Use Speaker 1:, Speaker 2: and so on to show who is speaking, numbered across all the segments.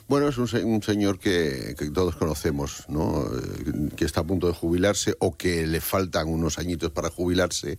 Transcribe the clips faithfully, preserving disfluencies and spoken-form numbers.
Speaker 1: Bueno, es un, se un señor que, que todos conocemos, ¿no? Que está a punto de jubilarse o que le faltan unos añitos para jubilarse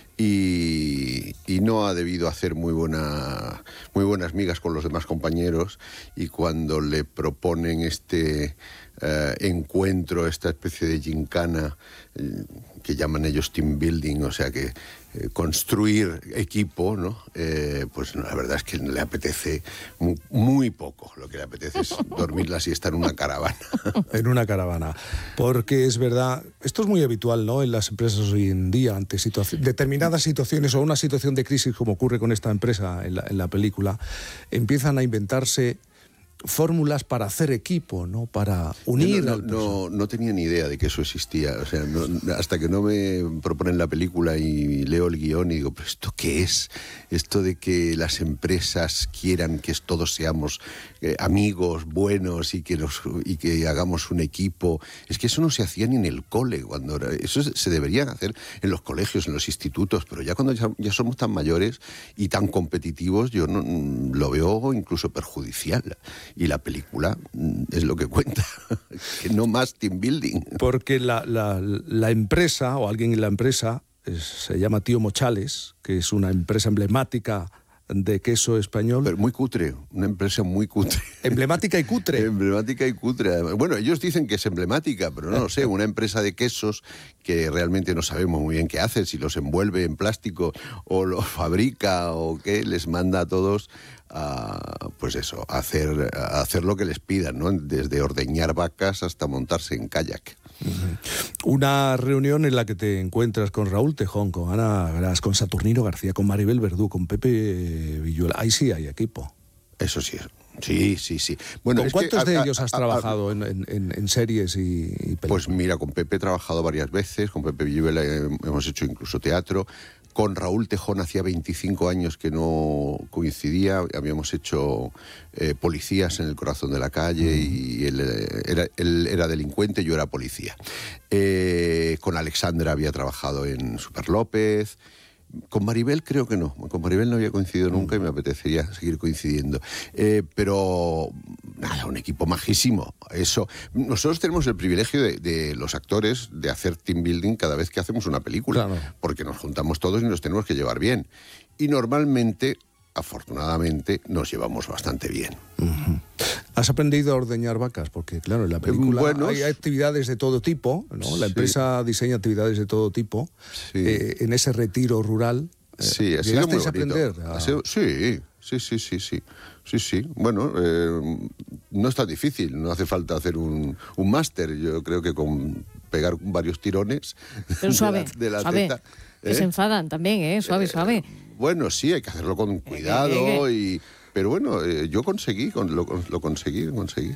Speaker 1: y, y no ha debido hacer muy, buena, muy buenas migas con los demás compañeros, y cuando le proponen este eh, encuentro, esta especie de gincana eh, que llaman ellos team building, o sea que eh, construir equipo, ¿no? Eh, pues la verdad es que le apetece muy, muy poco. Lo que le apetece es dormir la siesta en una caravana.
Speaker 2: En una caravana. Porque es verdad, esto es muy habitual, ¿no?, en las empresas hoy en día, ante situaci- determinadas situaciones o una situación de crisis como ocurre con esta empresa en la, en la película, empiezan a inventarse fórmulas para hacer equipo, ¿no?, para unir
Speaker 1: no,
Speaker 2: al
Speaker 1: no, no tenía ni idea de que eso existía. O sea, no, hasta que no me proponen la película y leo el guión y digo, ¿pero esto qué es? Esto de que las empresas quieran que todos seamos eh, amigos, buenos y que, nos, y que hagamos un equipo. Es que eso no se hacía ni en el cole. Cuando era, eso se debería hacer en los colegios, en los institutos, pero ya cuando ya, ya somos tan mayores y tan competitivos, yo no, lo veo incluso perjudicial. Y la película es lo que cuenta, que no más team building.
Speaker 2: Porque la, la, la empresa, o alguien en la empresa, es, se llama Tío Mochales, que es una empresa emblemática de queso español.
Speaker 1: Pero muy cutre, una empresa muy cutre.
Speaker 2: Emblemática y cutre.
Speaker 1: Emblemática y cutre. Bueno, ellos dicen que es emblemática, pero no lo sé, una empresa de quesos que realmente no sabemos muy bien qué hace, si los envuelve en plástico o los fabrica o qué, les manda a todos a, pues eso, a hacer, a hacer lo que les pidan, ¿no? Desde ordeñar vacas hasta montarse en kayak.
Speaker 2: Una reunión en la que te encuentras con Raúl Tejón, con Ana Gras, con Saturnino García, con Maribel Verdú, con Pepe Villuela. Ahí sí hay equipo.
Speaker 1: Eso sí, sí, sí, sí. Bueno,
Speaker 2: ¿Con
Speaker 1: es
Speaker 2: cuántos
Speaker 1: que,
Speaker 2: de
Speaker 1: a,
Speaker 2: ellos has
Speaker 1: a,
Speaker 2: trabajado
Speaker 1: a,
Speaker 2: en, en, en series y, y películas?
Speaker 1: Pues mira, con Pepe he trabajado varias veces, con Pepe Villuela hemos hecho incluso teatro. Con Raúl Tejón hacía veinticinco años que no coincidía, habíamos hecho eh, Policías en el corazón de la calle, y él era, él era delincuente, yo era policía. Eh, con Alexandra había trabajado en Super López. Con Maribel creo que no, con Maribel no había coincidido nunca y me apetecería seguir coincidiendo. Eh, pero nada, un equipo majísimo. Eso, nosotros tenemos el privilegio de, de los actores de hacer team building cada vez que hacemos una película,
Speaker 2: claro,
Speaker 1: porque nos juntamos todos y nos tenemos que llevar bien. Y normalmente, afortunadamente, nos llevamos bastante bien.
Speaker 2: Uh-huh. ¿Has aprendido a ordeñar vacas? Porque, claro, en la película bueno, hay actividades de todo tipo, ¿no? La empresa sí. diseña actividades de todo tipo. Sí. Eh, en ese retiro rural, eh,
Speaker 1: sí, ha sido muy bonito. A aprender? A... Sido, sí, sí, sí, sí, sí. Sí, sí. Bueno, eh, no es tan difícil, no hace falta hacer un, un máster. Yo creo que con pegar varios tirones
Speaker 3: Pero suave,
Speaker 1: de la, de la
Speaker 3: suave.
Speaker 1: teta...
Speaker 3: Que ¿eh? Se enfadan también, ¿eh? Suave, suave.
Speaker 1: Eh, bueno, sí, hay que hacerlo con cuidado eh, eh, eh. y... Pero bueno, eh, yo conseguí, con, lo, lo conseguí, conseguí.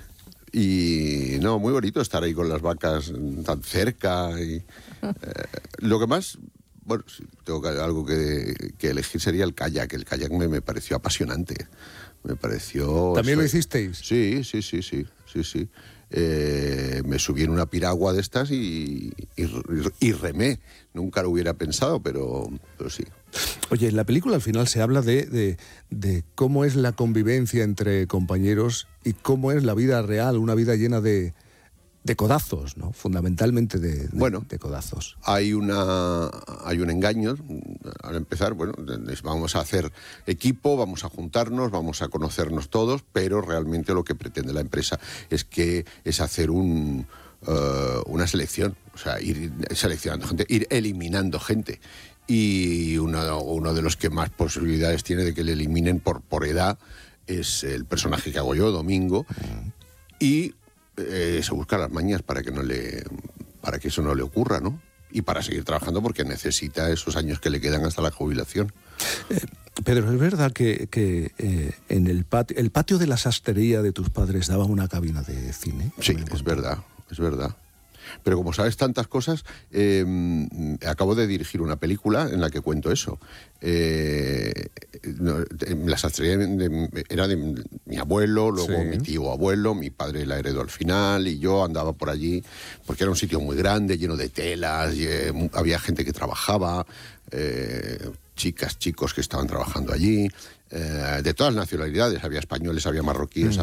Speaker 1: Y no, muy bonito estar ahí con las vacas tan cerca. Y, eh, lo que más, bueno, si tengo que, algo que, que elegir sería el kayak. El kayak me, me pareció apasionante. Me pareció...
Speaker 2: ¿También
Speaker 1: eso,
Speaker 2: lo hicisteis?
Speaker 1: Sí, sí, sí, sí, sí, sí. Eh, me subí en una piragua de estas y, y, y remé. Nunca lo hubiera pensado, pero, pero sí.
Speaker 2: Oye, en la película al final se habla de, de, de cómo es la convivencia entre compañeros y cómo es la vida real, una vida llena de, de codazos, ¿no? Fundamentalmente de, de,
Speaker 1: bueno,
Speaker 2: de codazos.
Speaker 1: Hay, una, hay un engaño. Al empezar, bueno, vamos a hacer equipo, vamos a juntarnos, vamos a conocernos todos, pero realmente lo que pretende la empresa es, que, es hacer un... Uh, una selección, o sea, ir seleccionando gente, ir eliminando gente. Y uno, uno de los que más posibilidades tiene de que le eliminen por, por edad es el personaje que hago yo, Domingo, y eh, se busca las mañas para que no le, para que eso no le ocurra, ¿no? Y para seguir trabajando porque necesita esos años que le quedan hasta la jubilación.
Speaker 2: Eh, Pedro, ¿es verdad que, que eh, en el patio, el patio de la sastrería de tus padres daba una cabina de cine?
Speaker 1: Sí, es verdad. Es verdad. Pero como sabes tantas cosas, eh, acabo de dirigir una película en la que cuento eso. Eh, no, la sastrería era de mi abuelo, luego sí. mi tío abuelo, mi padre la heredó al final y yo andaba por allí porque era un sitio muy grande, lleno de telas, y, eh, había gente que trabajaba, eh, chicas, chicos que estaban trabajando allí, eh, de todas las nacionalidades, había españoles, había marroquíes, mm.